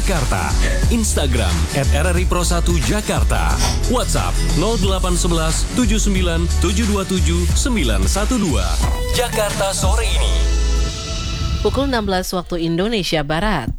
Jakarta. Instagram @RRI1 Jakarta. WhatsApp 0811 79 727 912. Jakarta sore ini. Pukul 16 waktu Indonesia Barat.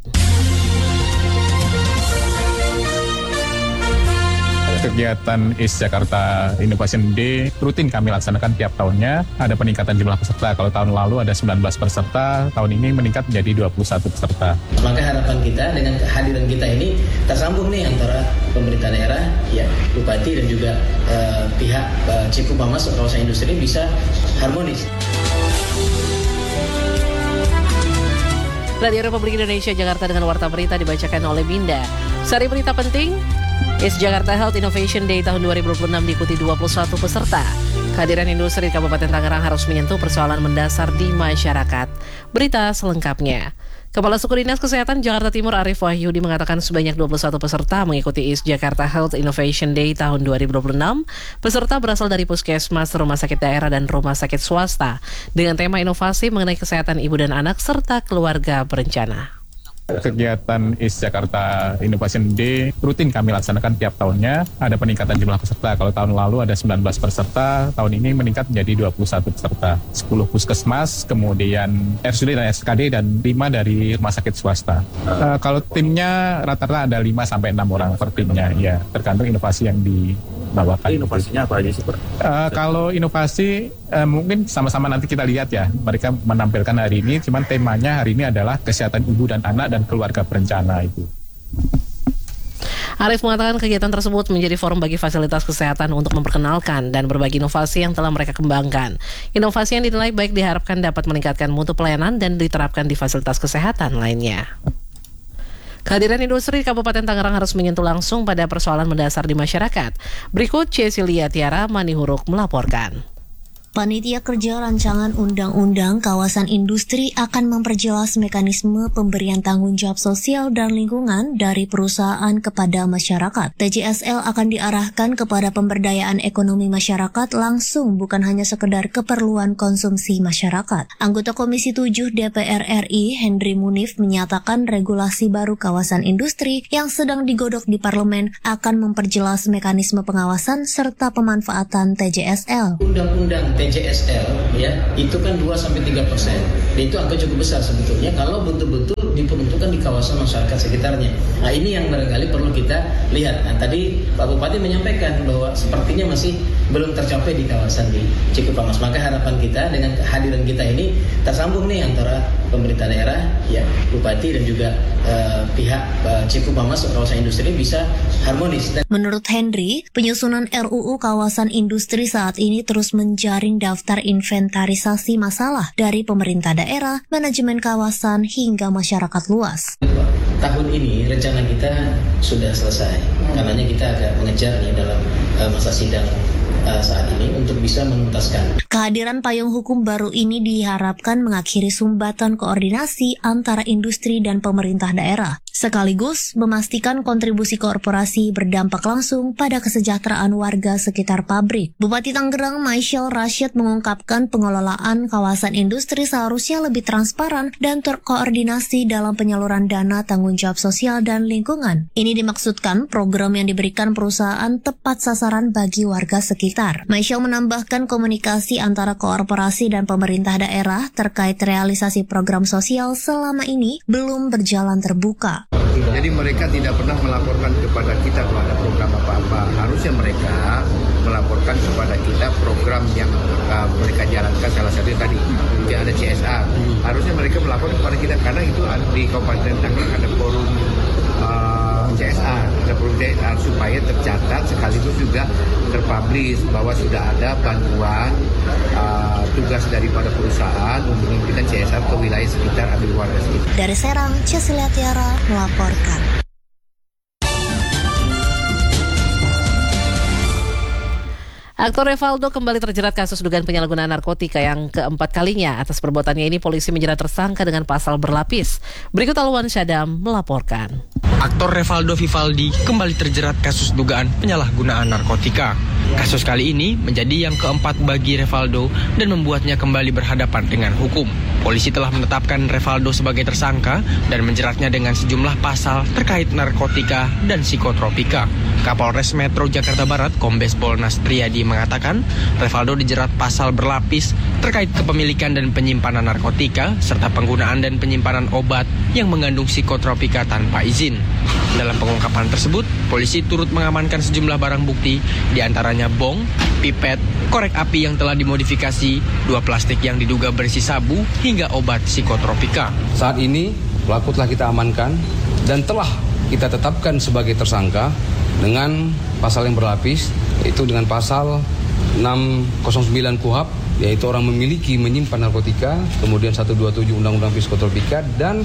Kegiatan IS Jakarta Innovation Day rutin kami laksanakan tiap tahunnya. Ada peningkatan jumlah peserta. Kalau tahun lalu ada 19 peserta, tahun ini meningkat menjadi 21 peserta. Maka harapan kita dengan kehadiran kita ini tersambung nih antara pemerintah daerah, ya, bupati dan juga pihak Cikupamas kawasan industri bisa harmonis. Radio Republik Indonesia Jakarta dengan warta berita dibacakan oleh Binda. Sari berita penting, IS Jakarta Health Innovation Day tahun 2026 diikuti 21 peserta. Kehadiran industri di Kabupaten Tangerang harus menyentuh persoalan mendasar di masyarakat. Berita selengkapnya. Kepala Suku Dinas Kesehatan Jakarta Timur Arief Wahyudi mengatakan sebanyak 21 peserta mengikuti IS Jakarta Health Innovation Day tahun 2026. Peserta berasal dari puskesmas, rumah sakit daerah, dan rumah sakit swasta dengan tema inovasi mengenai kesehatan ibu dan anak serta keluarga berencana. Kegiatan IS Jakarta Innovation Day rutin kami laksanakan tiap tahunnya. Ada peningkatan jumlah peserta. Kalau tahun lalu ada 19 peserta, tahun ini meningkat menjadi 21 peserta. 10 puskesmas, kemudian RSUD dan SKD, dan 5 dari rumah sakit swasta. Kalau timnya rata-rata ada 5-6 orang per timnya, ya tergantung inovasi yang dibawakan. Inovasinya apa aja sih, Pak? Kalau inovasi mungkin sama-sama nanti kita lihat ya. Mereka menampilkan hari ini, cuman temanya hari ini adalah kesehatan ibu dan anak dan keluarga berencana itu. Arief mengatakan kegiatan tersebut menjadi forum bagi fasilitas kesehatan untuk memperkenalkan dan berbagi inovasi yang telah mereka kembangkan. Inovasi yang dinilai baik diharapkan dapat meningkatkan mutu pelayanan dan diterapkan di fasilitas kesehatan lainnya. Kehadiran industri di Kabupaten Tangerang harus menyentuh langsung pada persoalan mendasar di masyarakat. Berikut Cecilia Tiara Manihuruk melaporkan. Panitia Kerja Rancangan Undang-Undang Kawasan Industri akan memperjelas mekanisme pemberian tanggung jawab sosial dan lingkungan dari perusahaan kepada masyarakat. TJSL akan diarahkan kepada pemberdayaan ekonomi masyarakat langsung, bukan hanya sekedar keperluan konsumsi masyarakat. Anggota Komisi 7 DPR RI Henry Munif menyatakan regulasi baru kawasan industri yang sedang digodok di parlemen akan memperjelas mekanisme pengawasan serta pemanfaatan TJSL. Undang-undang TJSL ya itu kan 2-3%. Itu angka cukup besar sebetulnya kalau betul-betul diperuntukkan di kawasan masyarakat sekitarnya. Nah, ini yang barangkali perlu kita lihat. Nah, tadi Pak Bupati menyampaikan bahwa sepertinya masih belum tercapai di kawasan di Cikupamas. Maka harapan kita dengan kehadiran kita ini tersambung nih antara pemerintah daerah, ya, bupati dan juga pihak Cikupamas kawasan industri bisa harmonis. Menurut Henry, penyusunan RUU kawasan industri saat ini terus menjaring daftar inventarisasi masalah dari pemerintah daerah, manajemen kawasan hingga masyarakat luas. Tahun ini rencana kita sudah selesai. Karenanya kita agak mengejarnya dalam masa sidang saat ini untuk bisa menuntaskan. Kehadiran payung hukum baru ini diharapkan mengakhiri sumbatan koordinasi antara industri dan pemerintah daerah, sekaligus memastikan kontribusi korporasi berdampak langsung pada kesejahteraan warga sekitar pabrik. Bupati Tangerang Michael Rashid mengungkapkan pengelolaan kawasan industri seharusnya lebih transparan dan terkoordinasi dalam penyaluran dana tanggung jawab sosial dan lingkungan. Ini dimaksudkan program yang diberikan perusahaan tepat sasaran bagi warga sekitar. Michael menambahkan komunikasi antara korporasi dan pemerintah daerah terkait realisasi program sosial selama ini belum berjalan terbuka. Jadi mereka tidak pernah melaporkan kepada kita kalau ada program apa-apa. Harusnya mereka melaporkan kepada kita program yang mereka jalankan, salah satunya tadi ada CSR. Harusnya mereka melaporkan kepada kita karena itu di Kabupaten Tangerang ada forum CSR, ada forum CSR supaya tercatat sekaligus juga terpublish bahwa sudah ada bantuan tugas daripada perusahaan untuk memberikan CSR ke wilayah sekitar atau warga sekitar. Dari Serang, Cecilia Tiara melaporkan. Aktor Revaldo kembali terjerat kasus dugaan penyalahgunaan narkotika yang keempat kalinya. Atas perbuatannya ini polisi menjerat tersangka dengan pasal berlapis. Berikut Alwan Syadam melaporkan. Aktor Revaldo Vivaldi kembali terjerat kasus dugaan penyalahgunaan narkotika. Kasus kali ini menjadi yang keempat bagi Revaldo dan membuatnya kembali berhadapan dengan hukum. Polisi telah menetapkan Revaldo sebagai tersangka dan menjeratnya dengan sejumlah pasal terkait narkotika dan psikotropika. Kapolres Metro Jakarta Barat, Kombes Pol Nastriadi mengatakan, Revaldo dijerat pasal berlapis terkait kepemilikan dan penyimpanan narkotika serta penggunaan dan penyimpanan obat yang mengandung psikotropika tanpa izin. Dalam pengungkapan tersebut, polisi turut mengamankan sejumlah barang bukti, diantaranya bong, pipet, korek api yang telah dimodifikasi, 2 plastik yang diduga berisi sabu, hingga obat psikotropika. Saat ini, pelaku telah kita amankan dan telah kita tetapkan sebagai tersangka dengan pasal yang berlapis, yaitu dengan pasal 609 KUHP, yaitu orang memiliki menyimpan narkotika, kemudian 127 Undang-Undang Psikotropika dan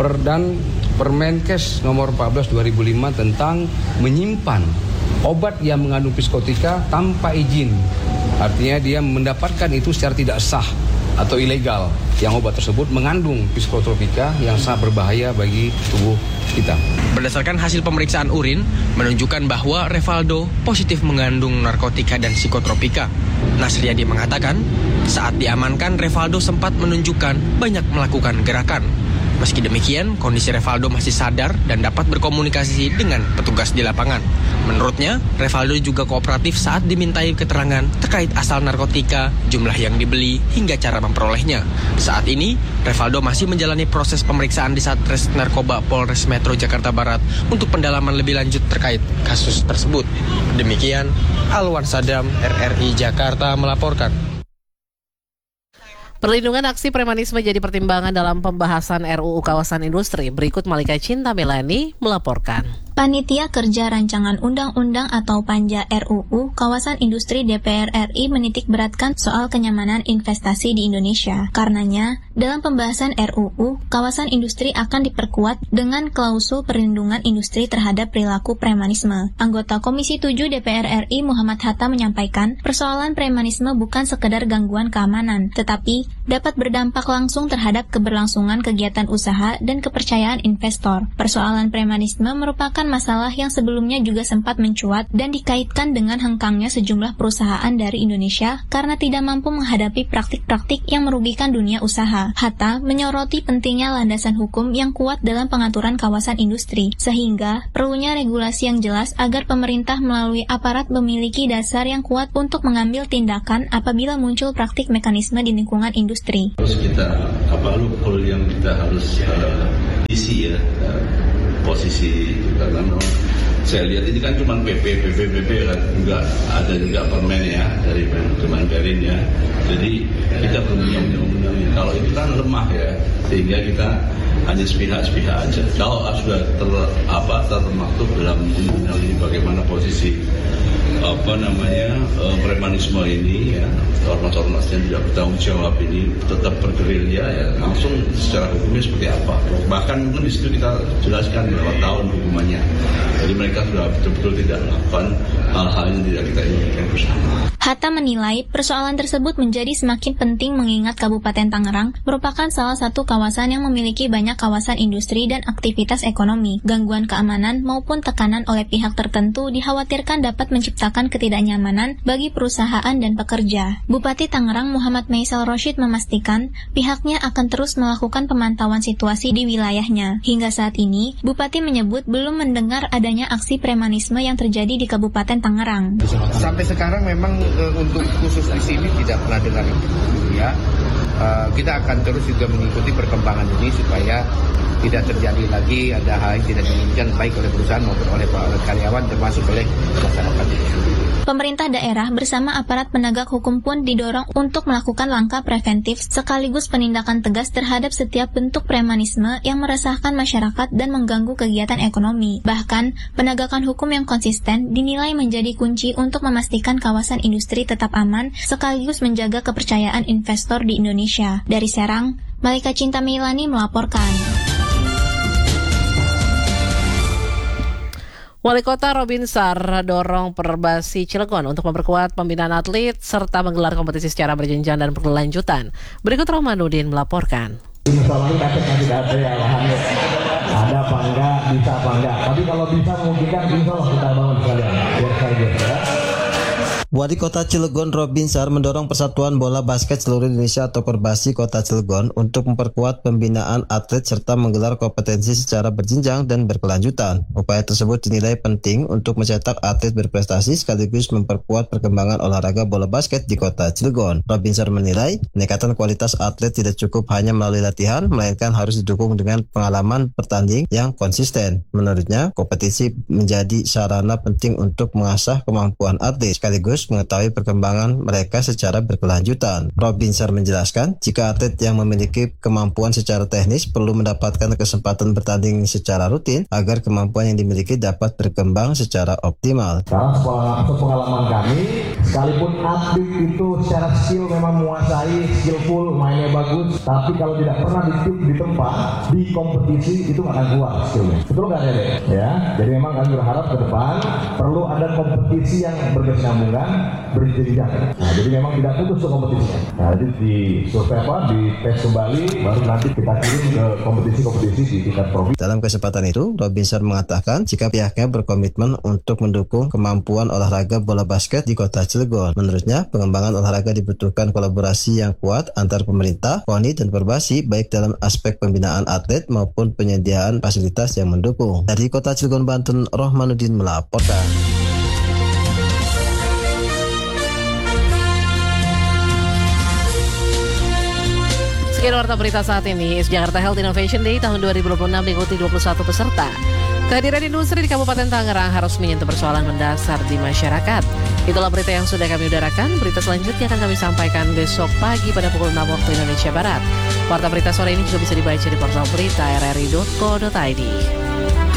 Permenkes nomor 14 2005 tentang menyimpan obat yang mengandung psikotika tanpa izin. Artinya dia mendapatkan itu secara tidak sah atau ilegal, yang obat tersebut mengandung psikotropika yang sangat berbahaya bagi tubuh kita. Berdasarkan hasil pemeriksaan urin menunjukkan bahwa Revaldo positif mengandung narkotika dan psikotropika. Nastriadi mengatakan, saat diamankan Revaldo sempat menunjukkan banyak melakukan gerakan. Meski demikian, kondisi Revaldo masih sadar dan dapat berkomunikasi dengan petugas di lapangan. Menurutnya, Revaldo juga kooperatif saat dimintai keterangan terkait asal narkotika, jumlah yang dibeli, hingga cara memperolehnya. Saat ini, Revaldo masih menjalani proses pemeriksaan di Satres Narkoba Polres Metro Jakarta Barat untuk pendalaman lebih lanjut terkait kasus tersebut. Demikian, Alwan Sadam, RRI Jakarta melaporkan. Perlindungan aksi premanisme jadi pertimbangan dalam pembahasan RUU Kawasan Industri. Berikut Malika Cinta Melani melaporkan. Panitia Kerja Rancangan Undang-Undang atau Panja RUU Kawasan Industri DPR RI menitikberatkan soal kenyamanan investasi di Indonesia. Karenanya, dalam pembahasan RUU, kawasan industri akan diperkuat dengan klausul perlindungan industri terhadap perilaku premanisme. Anggota Komisi 7 DPR RI Muhammad Hatta menyampaikan, persoalan premanisme bukan sekedar gangguan keamanan, tetapi dapat berdampak langsung terhadap keberlangsungan kegiatan usaha dan kepercayaan investor. Persoalan premanisme merupakan masalah yang sebelumnya juga sempat mencuat dan dikaitkan dengan hengkangnya sejumlah perusahaan dari Indonesia karena tidak mampu menghadapi praktik-praktik yang merugikan dunia usaha. Hatta menyoroti pentingnya landasan hukum yang kuat dalam pengaturan kawasan industri, sehingga perlunya regulasi yang jelas agar pemerintah melalui aparat memiliki dasar yang kuat untuk mengambil tindakan apabila muncul praktik mekanisme di lingkungan industri. Terus kita loophole yang kita harus isi ya, posisi itu karena saya lihat ini kan cuma PP kan juga ada juga permen ya dari Kemenperin ya. Jadi kita punya undang-undang kalau itu kan lemah ya, sehingga kita hanya sepihak aja. Kalau sudah termaktub dalam undang ini bagaimana posisi premanisme ini ya, ormas-ormas yang tidak bertanggung jawab ini tetap bergerilya ya, langsung secara hukumnya seperti apa. Bahkan mungkin di situ kita jelaskan berapa tahun hukumannya. Jadi mereka sudah betul-betul tidak melakukan hal-hal yang tidak kita inginkan bersama. Hatta menilai persoalan tersebut menjadi semakin penting mengingat Kabupaten Tangerang merupakan salah satu kawasan yang memiliki banyak kawasan industri dan aktivitas ekonomi. Gangguan keamanan maupun tekanan oleh pihak tertentu dikhawatirkan dapat menciptakan ketidaknyamanan bagi perusahaan dan pekerja. Bupati Tangerang Muhammad Maisal Rosyid memastikan pihaknya akan terus melakukan pemantauan situasi di wilayahnya. Hingga saat ini, Bupati menyebut belum mendengar adanya aksi premanisme yang terjadi di Kabupaten Tangerang. Sampai sekarang memang untuk khusus di sini tidak pernah dengar itu ya. Kita akan terus juga mengikuti perkembangan ini supaya tidak terjadi lagi ada hal yang tidak diinginkan baik oleh perusahaan maupun oleh karyawan termasuk oleh masyarakat. Pemerintah daerah bersama aparat penegak hukum pun didorong untuk melakukan langkah preventif sekaligus penindakan tegas terhadap setiap bentuk premanisme yang meresahkan masyarakat dan mengganggu kegiatan ekonomi. Bahkan, penegakan hukum yang konsisten dinilai menjadi kunci untuk memastikan kawasan industri tetap aman sekaligus menjaga kepercayaan investor di Indonesia. Dari Serang, Malika Cinta Meilani melaporkan. Wali Kota Robinsar dorong Perbasi Cilegon untuk memperkuat pembinaan atlet serta menggelar kompetisi secara berjenjang dan berkelanjutan. Berikut Romanudin melaporkan. Misalnya tidak ada ya lahannya. Ada apa enggak, bisa apa enggak. Tapi kalau bisa memungkinkan, insya Allah kita bangun sekalian. Biar saja ya. Wali Kota Cilegon Robinsar mendorong Persatuan Bola Basket Seluruh Indonesia atau Perbasi Kota Cilegon untuk memperkuat pembinaan atlet serta menggelar kompetensi secara berjenjang dan berkelanjutan. Upaya tersebut dinilai penting untuk mencetak atlet berprestasi sekaligus memperkuat perkembangan olahraga bola basket di Kota Cilegon. Robinsar menilai peningkatan kualitas atlet tidak cukup hanya melalui latihan, melainkan harus didukung dengan pengalaman bertanding yang konsisten. Menurutnya, kompetisi menjadi sarana penting untuk mengasah kemampuan atlet sekaligus mengetahui perkembangan mereka secara berkelanjutan. Robinsar menjelaskan, jika atlet yang memiliki kemampuan secara teknis perlu mendapatkan kesempatan bertanding secara rutin agar kemampuan yang dimiliki dapat berkembang secara optimal. Sekarang pengalaman kami, sekalipun atlet itu secara skill memang menguasai, skillful, mainnya bagus, tapi kalau tidak pernah di tempat, di kompetisi itu nggak akan keluar skillnya. Betul nggak ya? Ya, jadi memang kami berharap ke depan perlu ada kompetisi yang berkesinambungan, berjenjang. Nah, jadi memang tidak putus kompetisinya. Nah, jadi di tes kembali, baru nanti kita kirim ke kompetisi-kompetisi di tingkat provinsi. Dalam kesempatan itu, Robinsar mengatakan jika pihaknya berkomitmen untuk mendukung kemampuan olahraga bola basket di Kota Cilegon. Menurutnya, pengembangan olahraga dibutuhkan kolaborasi yang kuat antar pemerintah, KONI, dan Perbasi, baik dalam aspek pembinaan atlet maupun penyediaan fasilitas yang mendukung. Dari Kota Cilegon, Banten, Rohmanuddin melaporkan. Sekian warta berita saat ini. Jakarta Health Innovation Day tahun 2026 diikuti 21 peserta. Kehadiran industri di Kabupaten Tangerang harus menyentuh persoalan mendasar di masyarakat. Itulah berita yang sudah kami udarakan. Berita selanjutnya akan kami sampaikan besok pagi pada pukul 6 waktu Indonesia Barat. Warta berita sore ini juga bisa dibaca di portal berita rri.co.id.